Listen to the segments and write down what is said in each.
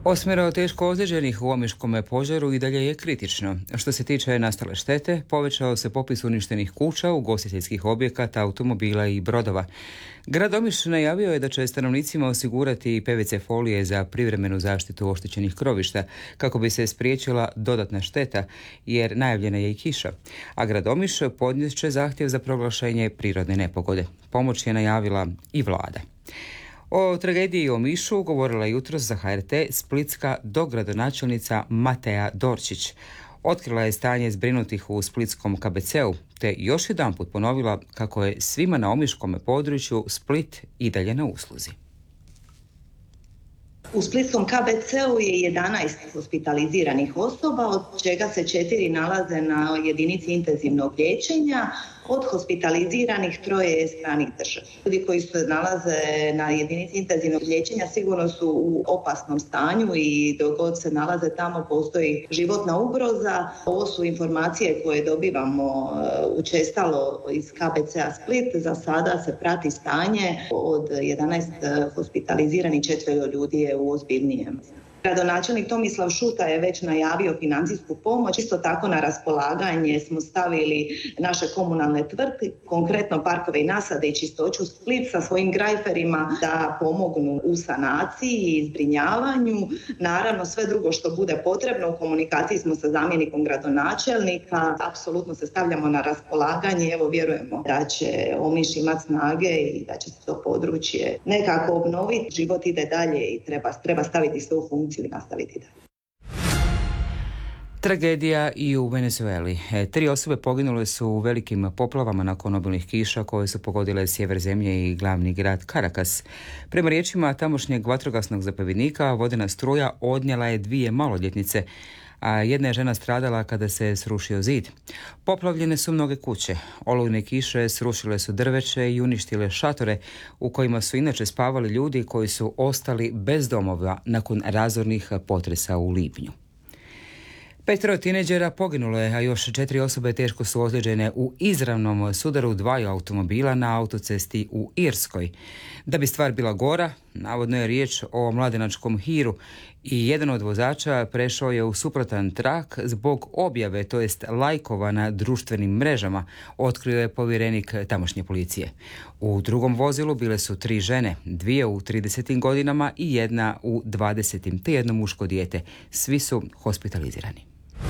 8 teško ozlijeđenih u omiškom požaru i dalje je kritično. Što se tiče nastale štete, povećao se popis uništenih kuća, ugostiteljskih objekata, automobila i brodova. Grad Omiš najavio je da će stanovnicima osigurati PVC folije za privremenu zaštitu oštećenih krovišta kako bi se spriječila dodatna šteta, jer najavljena je i kiša. A grad Omiš podnijet će zahtjev za proglašenje prirodne nepogode. Pomoć je najavila i vlada. O tragediji u Omišu govorila jutros za HRT splitska dogradonačelnica Matea Dorčić. Otkrila je stanje zbrinutih u splitskom KBC-u, te još jedanput ponovila kako je svima na omiškom području Split i dalje na usluzi. U splitskom KBC-u je 11 hospitaliziranih osoba, od čega se 4 nalaze na jedinici intenzivnog liječenja. Od hospitaliziranih 3 je stranih država. Ljudi koji se nalaze na jedinici intenzivnog liječenja sigurno su u opasnom stanju i dok god se nalaze tamo postoji životna ugroza. Ovo su informacije koje dobivamo učestalo iz KBC-a Split. Za sada se prati stanje. Od 11 hospitaliziranih 4 ljudi je u ozbiljnijem. Gradonačelnik Tomislav Šuta je već najavio financijsku pomoć. Isto tako na raspolaganje smo stavili naše komunalne tvrtke, konkretno Parkove i nasade i Čistoću Split sa svojim grajferima da pomognu u sanaciji i zbrinjavanju. Naravno sve drugo što bude potrebno, u komunikaciji smo sa zamjenikom gradonačelnika. Apsolutno se stavljamo na raspolaganje. Evo vjerujemo da će Omiš imati snage i da će se to područje nekako obnoviti. Život ide dalje i treba staviti sve u funkciju i nastaviti dalje. Tragedija i u Venezueli. 3 osobe poginule su u velikim poplavama nakon obilnih kiša koje su pogodile sjever zemlje i glavni grad Caracas. Prema riječima tamošnjeg vatrogasnog zapovjednika, vodena struja odnijela je 2 maloljetnice, a jedna je žena stradala kada se srušio zid. Poplavljene su mnoge kuće. Olujne kiše srušile su drveće i uništile šatore u kojima su inače spavali ljudi koji su ostali bez domova nakon razornih potresa u lipnju. 5 tineđera poginulo je, a još 4 osobe teško su ozlijeđene u izravnom sudaru 2 automobila na autocesti u Irskoj. Da bi stvar bila gora, navodno je riječ o mladenačkom hiru i jedan od vozača prešao je u suprotan trak zbog objave, to jest lajkova na društvenim mrežama, otkrio je povjerenik tamošnje policije. U drugom vozilu bile su 3 žene, 2 u 30. godinama i 1 u 20. te jedno muško dijete. Svi su hospitalizirani.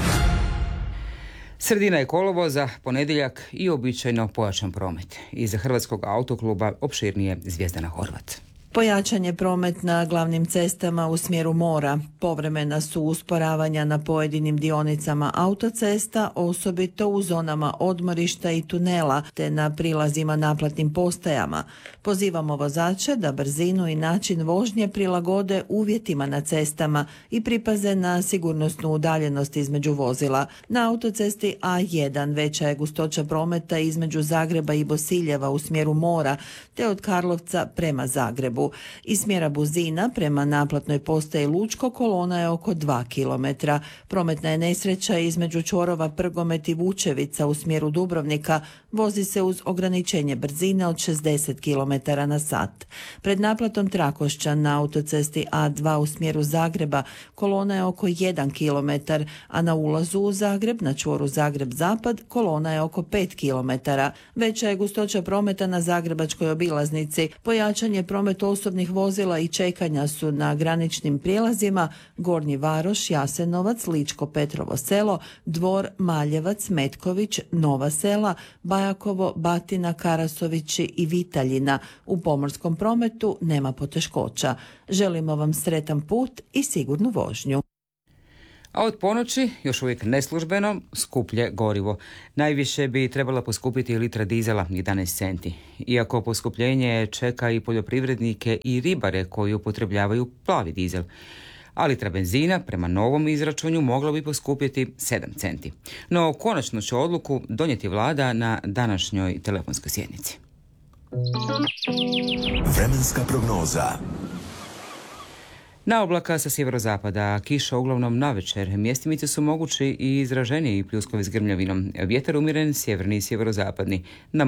Sredina je kolovoza, ponedjeljak i običajno pojačan promet. Iza Hrvatskog autokluba opširnije Zvjezdana Horvat. Pojačan je promet na glavnim cestama u smjeru mora. Povremena su usporavanja na pojedinim dionicama autocesta, osobito u zonama odmorišta i tunela, te na prilazima naplatnim postajama. Pozivamo vozače da brzinu i način vožnje prilagode uvjetima na cestama i pripaze na sigurnosnu udaljenost između vozila. Na autocesti A1 veća je gustoća prometa između Zagreba i Bosiljeva u smjeru mora, te od Karlovca prema Zagrebu. Iz smjera Buzina prema naplatnoj postaji Lučko kolona je oko 2 km. Prometna je nesreća između čvorova Prgomet i Vučevica u smjeru Dubrovnika. Vozi se uz ograničenje brzine od 60 km na sat. Pred naplatom Trakošćan na autocesti A2 u smjeru Zagreba kolona je oko 1 km, a na ulazu u Zagreb na čvoru Zagreb-Zapad kolona je oko 5 km. Veća je gustoća prometa na Zagrebačkoj obilaznici. Pojačan je promet osobnih vozila i čekanja su na graničnim prijelazima Gornji Varoš, Jasenovac, Ličko Petrovo selo, Dvor, Maljevac, Metković, Nova Sela, Bajakovo, Batina, Karasovići i Vitaljina. U pomorskom prometu nema poteškoća. Želimo vam sretan put i sigurnu vožnju. A od ponoći, još uvijek neslužbeno, skuplje gorivo. Najviše bi trebala poskupiti litra dizela, 11 centi. Iako poskupljenje čeka i poljoprivrednike i ribare koji upotrebljavaju plavi dizel. A litra benzina, prema novom izračunu, mogla bi poskupiti 7 centi. No, konačno će odluku donijeti vlada na današnjoj telefonskoj sjednici. Vremenska prognoza. Na oblaka sa sjeverozapada, kiša uglavnom navečer, mjestimice su mogući i izraženiji pljuskovi s grmljavinom. Vjetar umjeren, sjeverni i sjeverozapadni. Na